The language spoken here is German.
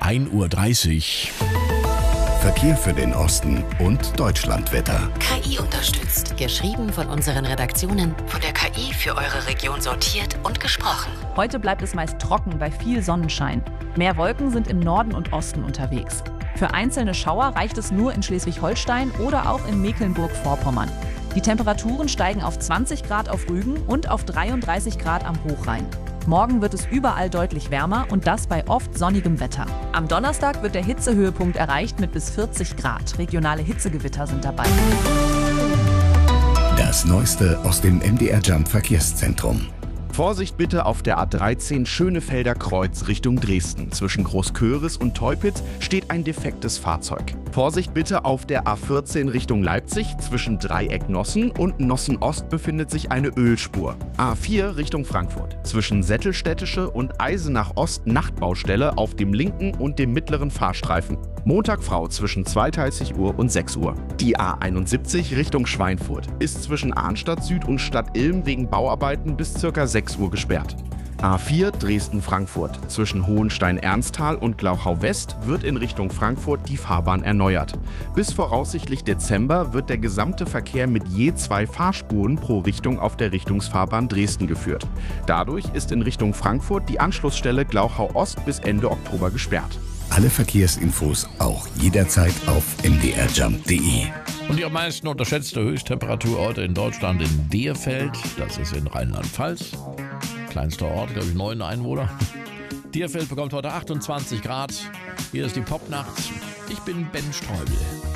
1:30 Uhr. Verkehr für den Osten und Deutschlandwetter. KI unterstützt. Geschrieben von unseren Redaktionen, von der KI für eure Region sortiert und gesprochen. Heute bleibt es meist trocken bei viel Sonnenschein. Mehr Wolken sind im Norden und Osten unterwegs. Für einzelne Schauer reicht es nur in Schleswig-Holstein oder auch in Mecklenburg-Vorpommern. Die Temperaturen steigen auf 20 Grad auf Rügen und auf 33 Grad am Hochrhein. Morgen wird es überall deutlich wärmer und das bei oft sonnigem Wetter. Am Donnerstag wird der Hitzehöhepunkt erreicht mit bis 40 Grad. Regionale Hitzegewitter sind dabei. Das Neueste aus dem MDR Jump Verkehrszentrum. Vorsicht bitte auf der A13 Schönefelder Kreuz Richtung Dresden. Zwischen Großköris und Teupitz steht ein defektes Fahrzeug. Vorsicht bitte auf der A14 Richtung Leipzig. Zwischen Dreieck Nossen und Nossen Ost befindet sich eine Ölspur. A4 Richtung Frankfurt. Zwischen Sättelstädtische und Eisenach Ost Nachtbaustelle auf dem linken und dem mittleren Fahrstreifen. Montagfrau zwischen 22 Uhr und 6 Uhr. Die A71 Richtung Schweinfurt ist zwischen Arnstadt Süd und Stadt Ilm wegen Bauarbeiten bis ca. 6 Uhr gesperrt. A4 Dresden-Frankfurt. Zwischen Hohenstein-Ernsthal und Glauchau-West wird in Richtung Frankfurt die Fahrbahn erneuert. Bis voraussichtlich Dezember wird der gesamte Verkehr mit je 2 Fahrspuren pro Richtung auf der Richtungsfahrbahn Dresden geführt. Dadurch ist in Richtung Frankfurt die Anschlussstelle Glauchau-Ost bis Ende Oktober gesperrt. Alle Verkehrsinfos auch jederzeit auf mdrjump.de. Und die am meisten unterschätzte Höchsttemperatur heute in Deutschland in Dierfeld. Das ist in Rheinland-Pfalz. Kleinster Ort, glaube ich, 9 Einwohner. Dierfeld bekommt heute 28 Grad. Hier ist die Popnacht. Ich bin Ben Streubel.